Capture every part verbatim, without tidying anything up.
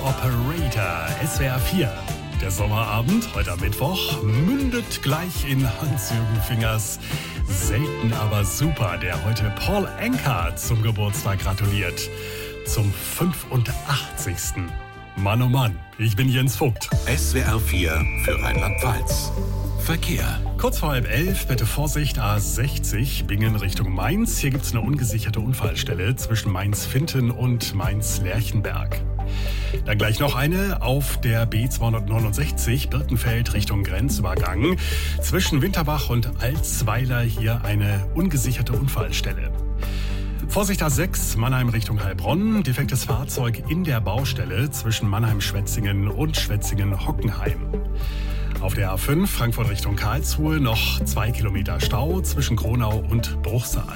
Operator, S W R vier. Der Sommerabend, heute am Mittwoch, mündet gleich in Hans-Jürgen Fingers Selten aber super, der heute Paul Anka zum Geburtstag gratuliert. Zum fünfundachtzigsten Mann, oh Mann, ich bin Jens Vogt. S W R vier für Rheinland-Pfalz. Verkehr. Kurz vor halb elf, bitte Vorsicht, A sechzig, Bingen Richtung Mainz. Hier gibt es eine ungesicherte Unfallstelle zwischen Mainz-Finten und Mainz-Lerchenberg. Dann gleich noch eine auf der B zweihundertneunundsechzig, Birkenfeld Richtung Grenzübergang. Zwischen Winterbach und Alzweiler hier eine ungesicherte Unfallstelle. Vorsicht A sechs, Mannheim Richtung Heilbronn. Defektes Fahrzeug in der Baustelle zwischen Mannheim-Schwetzingen und Schwetzingen-Hockenheim. Auf der A fünf, Frankfurt Richtung Karlsruhe, noch zwei Kilometer Stau zwischen Kronau und Bruchsal.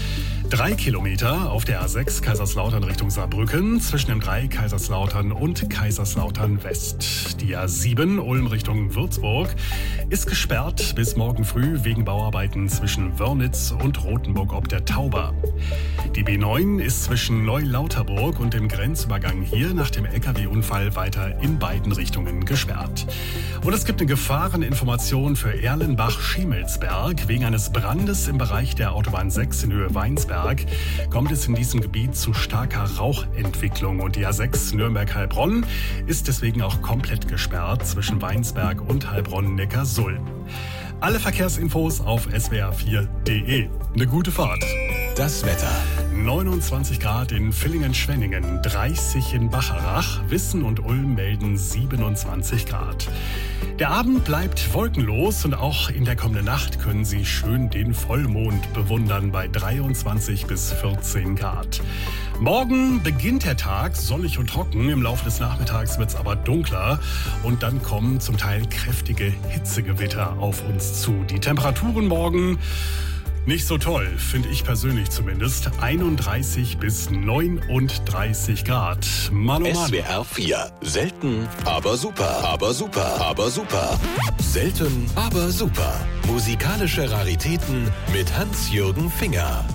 Drei Kilometer auf der A sechs, Kaiserslautern Richtung Saarbrücken, zwischen dem drei Kaiserslautern und Kaiserslautern West. Die A sieben, Ulm Richtung Würzburg, ist gesperrt bis morgen früh wegen Bauarbeiten zwischen Wörnitz und Rothenburg ob der Tauber. Die B neun ist zwischen Neulauterburg und dem Grenzübergang hier nach dem L K W-Unfall weiter in beiden Richtungen gesperrt. Und es gibt eine Gefahreninformation für Erlenbach-Schemelsberg. Wegen eines Brandes im Bereich der Autobahn sechs in Höhe Weinsberg kommt es in diesem Gebiet zu starker Rauchentwicklung. Und die A sechs Nürnberg-Heilbronn ist deswegen auch komplett gesperrt zwischen Weinsberg und Heilbronn-Neckarsulm. Alle Verkehrsinfos auf s w r vier punkt d e. Eine gute Fahrt. Das Wetter. neunundzwanzig Grad in Villingen-Schwenningen, dreißig in Bacharach, Wissen und Ulm melden siebenundzwanzig Grad. Der Abend bleibt wolkenlos und auch in der kommenden Nacht können Sie schön den Vollmond bewundern bei dreiundzwanzig bis vierzehn Grad. Morgen beginnt der Tag sonnig und trocken, im Laufe des Nachmittags wird es aber dunkler und dann kommen zum Teil kräftige Hitzegewitter auf uns zu. Die Temperaturen morgen nicht so toll, finde ich persönlich zumindest. einunddreißig bis neununddreißig Grad. Mann, oh Mann. S W R vier. Selten, aber super. Aber super. Aber super. Selten, aber super. Musikalische Raritäten mit Hans-Jürgen Finger.